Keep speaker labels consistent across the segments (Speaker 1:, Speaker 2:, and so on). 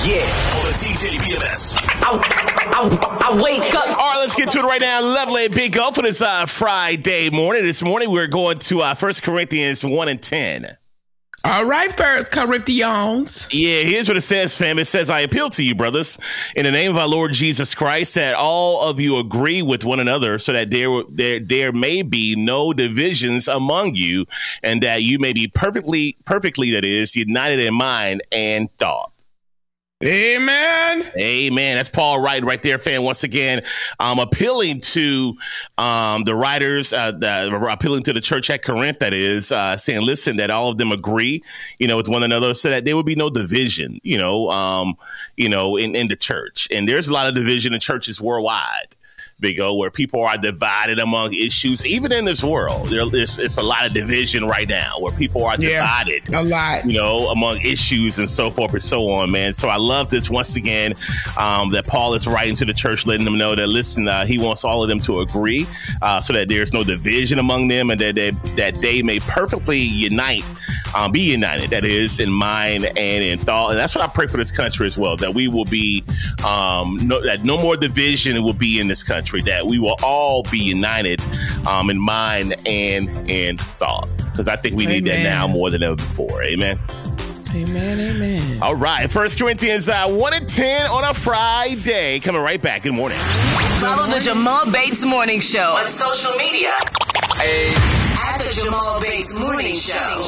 Speaker 1: Yeah. On the TJBMS. I wake up. All right, let's get to it right now. Lovely Big Go for this Friday morning. This morning, we're going to 1 Corinthians 1 and 10.
Speaker 2: All right, 1 Corinthians.
Speaker 1: Yeah, here's what it says, fam. It says, I appeal to you, brothers, in the name of our Lord Jesus Christ, that all of you agree with one another so that there may be no divisions among you, and that you may be perfectly, that is, united in mind and thought.
Speaker 2: Amen.
Speaker 1: Amen. That's Paul right there, fam. Once again, appealing to the writers, appealing to the church at Corinth, that is, saying, listen, that all of them agree, with one another, so that there would be no division, in the church. And there's a lot of division in churches worldwide. Big O, where people are divided among issues, even in this world. It's a lot of division right now, where people are divided,
Speaker 2: a lot,
Speaker 1: among issues and so forth and so on, man. So I love this once again, that Paul is writing to the church, letting them know that, listen, he wants all of them to agree, so that there's no division among them, and that they may perfectly be united, that is, in mind and in thought. And that's what I pray for this country as well, that we will be, that no more division will be in this country, that we will all be united in mind and in thought. Because I think we need that now more than ever before. Amen.
Speaker 2: Amen, amen.
Speaker 1: All right, 1 Corinthians 1 and 10 on a Friday. Coming right back. Good morning.
Speaker 3: Follow the Jamal Bates Morning Show on social media. At the Jamal Bates Morning Show.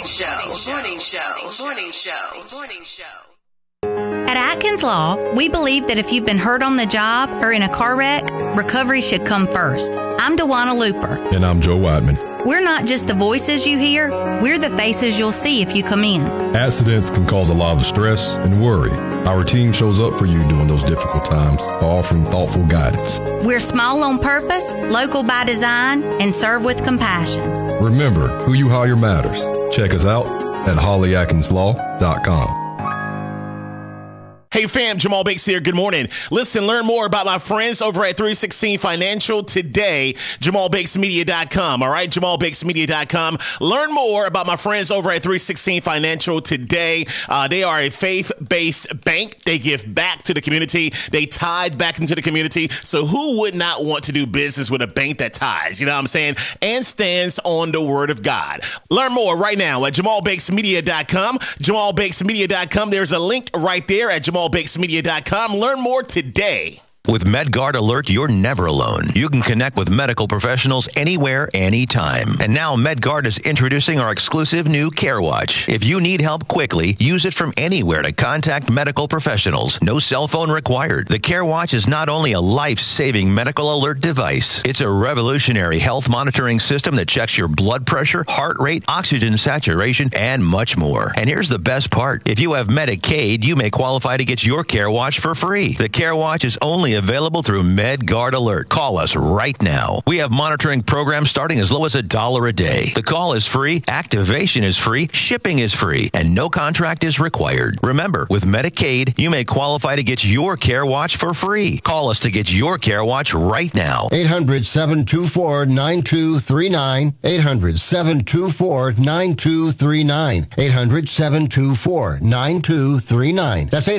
Speaker 4: At Atkins Law, we believe that if you've been hurt on the job or in a car wreck, recovery should come first. I'm DeWanna Looper.
Speaker 5: And I'm Joe Whiteman.
Speaker 4: We're not just the voices you hear, we're the faces you'll see if you come in.
Speaker 5: Accidents can cause a lot of stress and worry. Our team shows up for you during those difficult times by offering thoughtful guidance.
Speaker 4: We're small on purpose, local by design, and serve with compassion.
Speaker 5: Remember, who you hire matters. Check us out at hollyatkinslaw.com.
Speaker 1: Hey fam, Jamal Bates here. Good morning. Listen, learn more about my friends over at 316 Financial today, JamalBatesMedia.com. All right, JamalBatesMedia.com. Learn more about my friends over at 316 Financial today. They are a faith-based bank. They give back to the community. They tithe back into the community. So who would not want to do business with a bank that tithes, you know what I'm saying, and stands on the word of God? Learn more right now at JamalBatesMedia.com. JamalBatesMedia.com. There's a link right there at JamalBatesMedia.com. Learn more today.
Speaker 6: With MedGuard Alert, you're never alone. You can connect with medical professionals anywhere, anytime. And now MedGuard is introducing our exclusive new CareWatch. If you need help quickly, use it from anywhere to contact medical professionals. No cell phone required. The CareWatch is not only a life-saving medical alert device, it's a revolutionary health monitoring system that checks your blood pressure, heart rate, oxygen saturation, and much more. And here's the best part. If you have Medicaid, you may qualify to get your CareWatch for free. The CareWatch is only available through MedGuard Alert. Call us right now. We have monitoring programs starting as low as $1 a day. The call is free, activation is free, shipping is free, and no contract is required. Remember, with Medicaid, you may qualify to get your CareWatch for free. Call us to get your CareWatch right now.
Speaker 7: 800-724-9239. 800-724-9239. 800-724-9239. That's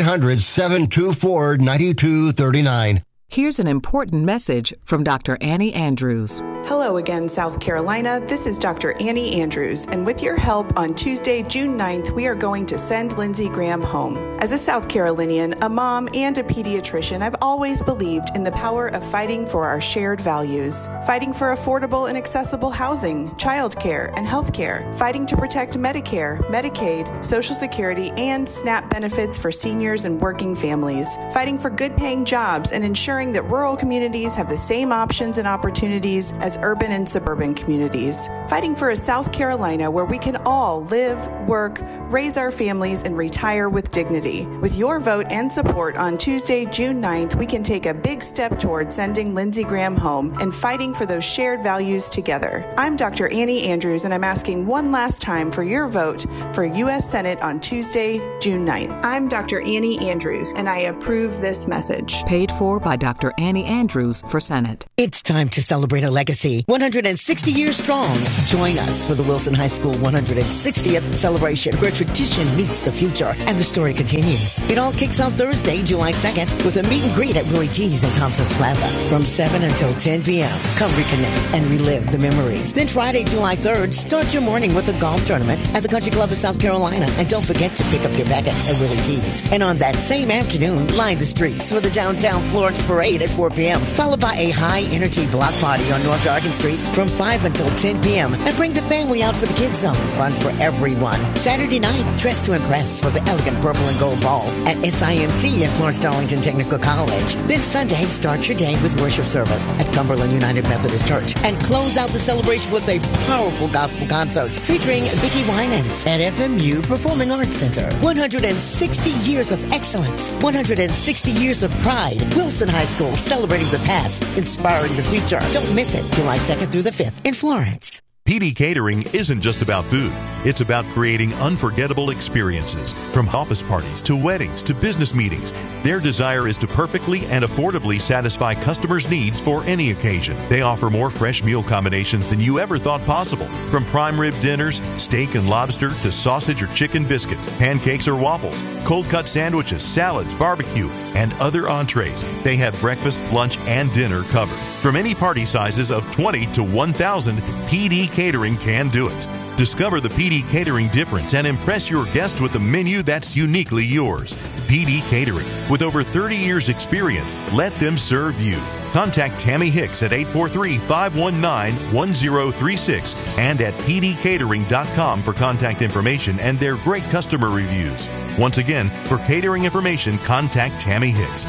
Speaker 7: 800-724-9239.
Speaker 8: Here's an important message from Dr. Annie Andrews.
Speaker 9: Hello again, South Carolina. This is Dr. Annie Andrews, and with your help, on Tuesday, June 9th, we are going to send Lindsey Graham home. As a South Carolinian, a mom, and a pediatrician, I've always believed in the power of fighting for our shared values. Fighting for affordable and accessible housing, childcare, and health care. Fighting to protect Medicare, Medicaid, Social Security, and SNAP benefits for seniors and working families. Fighting for good-paying jobs and ensuring that rural communities have the same options and opportunities as urban and suburban communities. Fighting for a South Carolina where we can all live, work, raise our families, and retire with dignity. With your vote and support on Tuesday, June 9th, we can take a big step toward sending Lindsey Graham home and fighting for those shared values together. I'm Dr. Annie Andrews, and I'm asking one last time for your vote for U.S. Senate on Tuesday, June 9th. I'm Dr. Annie Andrews, and I approve this message.
Speaker 8: Paid for by Dr. Dr. Annie Andrews for Senate.
Speaker 10: It's time to celebrate a legacy 160 years strong. Join us for the Wilson High School 160th celebration, where tradition meets the future and the story continues. It all kicks off Thursday, July 2nd with a meet and greet at Willie T's in Thompson's Plaza from 7 until 10 p.m. Come reconnect and relive the memories. Then Friday, July 3rd, start your morning with a golf tournament at the Country Club of South Carolina. And don't forget to pick up your packets at Willie T's. And on that same afternoon, line the streets for the downtown Florence Parade at 4 p.m., followed by a high-energy block party on North Dargan Street from 5 until 10 p.m. And bring the family out for the Kids Zone. Fun for everyone. Saturday night, dress to impress for the elegant purple and gold ball at SIMT at Florence Darlington Technical College. Then Sunday, start your day with worship service at Cumberland United Methodist Church. And close out the celebration with a powerful gospel concert featuring Vicki Winans at FMU Performing Arts Center. 160 years of excellence. 160 years of pride. Wilson High School, celebrating the past, inspiring the future. Don't miss it. July 2nd through the 5th in Florence.
Speaker 11: PD Catering isn't just about food. It's about creating unforgettable experiences. From office parties to weddings to business meetings, their desire is to perfectly and affordably satisfy customers' needs for any occasion. They offer more fresh meal combinations than you ever thought possible. From prime rib dinners, steak and lobster, to sausage or chicken biscuits, pancakes or waffles, cold cut sandwiches, salads, barbecue, and other entrees. They have breakfast, lunch, and dinner covered. From any party sizes of 20 to 1,000, PD Catering can do it. Discover the PD Catering difference and impress your guest with a menu that's uniquely yours. PD Catering. With over 30 years experience, let them serve you. Contact Tammy Hicks at 843-519-1036 and at pdcatering.com for contact information and their great customer reviews. Once again, for catering information, contact Tammy Hicks,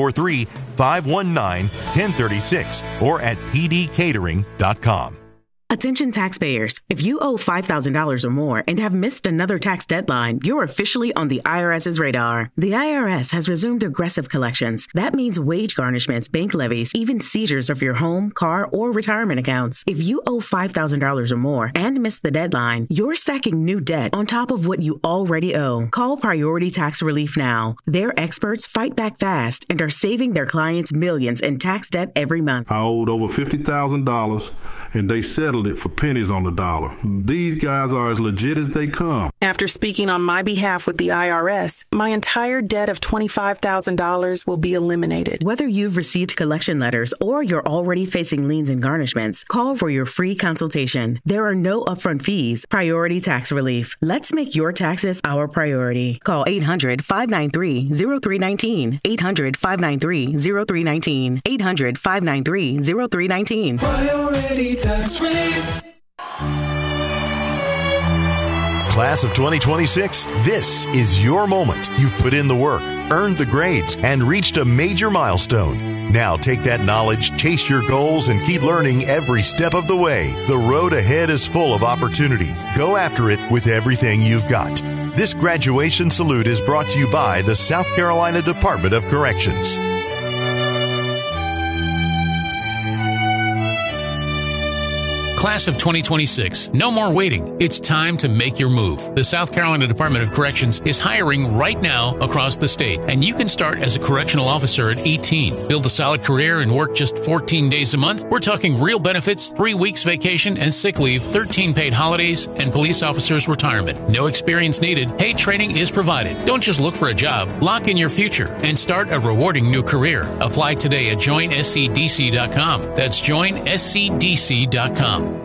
Speaker 11: 843-519-1036 or at pdcatering.com.
Speaker 12: Attention taxpayers, if you owe $5,000 or more and have missed another tax deadline, you're officially on the IRS's radar. The IRS has resumed aggressive collections. That means wage garnishments, bank levies, even seizures of your home, car, or retirement accounts. If you owe $5,000 or more and missed the deadline, you're stacking new debt on top of what you already owe. Call Priority Tax Relief now. Their experts fight back fast and are saving their clients millions in tax debt every month.
Speaker 13: I owed over $50,000 and they settled it for pennies on the dollar. These guys are as legit as they come.
Speaker 14: After speaking on my behalf with the IRS, my entire debt of $25,000 will be eliminated.
Speaker 12: Whether you've received collection letters or you're already facing liens and garnishments, call for your free consultation. There are no upfront fees. Priority Tax Relief. Let's make your taxes our priority. Call 800-593-0319. 800-593-0319. 800-593-0319.
Speaker 15: Priority Tax Relief.
Speaker 11: Class of 2026, this is your moment. You've put in the work, earned the grades, and reached a major milestone. Now take that knowledge, chase your goals, and keep learning every step of the way. The road ahead is full of opportunity. Go after it with everything you've got. This graduation salute is brought to you by the South Carolina Department of Corrections.
Speaker 16: Class of 2026. No more waiting. It's time to make your move. The South Carolina Department of Corrections is hiring right now across the state, and you can start as a correctional officer at 18. Build a solid career and work just 14 days a month. We're talking real benefits, 3 weeks vacation and sick leave, 13 paid holidays, and police officers retirement. No experience needed. Paid training is provided. Don't just look for a job. Lock in your future and start a rewarding new career. Apply today at joinscdc.com. That's joinscdc.com.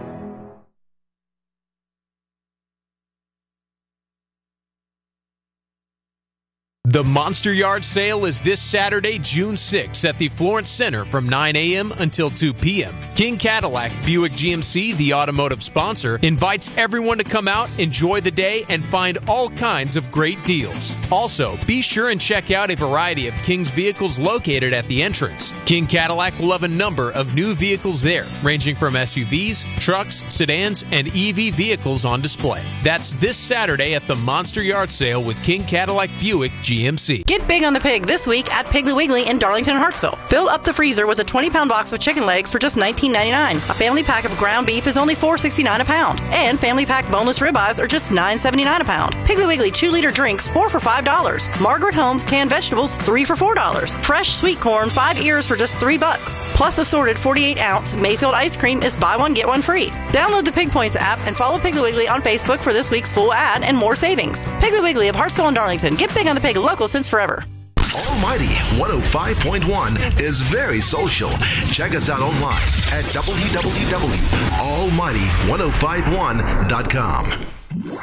Speaker 17: The Monster Yard Sale is this Saturday, June 6th at the Florence Center from 9 a.m. until 2 p.m. King Cadillac Buick GMC, the automotive sponsor, invites everyone to come out, enjoy the day, and find all kinds of great deals. Also, be sure and check out a variety of King's vehicles located at the entrance. King Cadillac will have a number of new vehicles there, ranging from SUVs, trucks, sedans, and EV vehicles on display. That's this Saturday at the Monster Yard Sale with King Cadillac Buick GMC. GMC.
Speaker 18: Get big on the pig this week at Piggly Wiggly in Darlington and Hartsville. Fill up the freezer with a 20-pound box of chicken legs for just $19.99. A family pack of ground beef is only $4.69 a pound. And family pack boneless ribeyes are just $9.79 a pound. Piggly Wiggly 2-liter drinks 4 for $5. Margaret Holmes canned vegetables 3 for $4. Fresh sweet corn 5 ears for just $3. Plus assorted 48-ounce Mayfield ice cream is buy one get one free. Download the Pig Points app and follow Piggly Wiggly on Facebook for this week's full ad and more savings. Piggly Wiggly of Hartsville and Darlington. Get big on the pig, local since forever.
Speaker 19: Almighty 105.1 is very social. Check us out online at www.almighty1051.com.